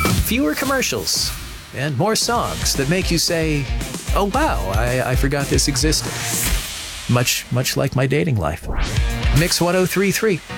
Fewer commercials and more songs that make you say, oh wow, I forgot this existed. Much like my dating life. Mix 1033.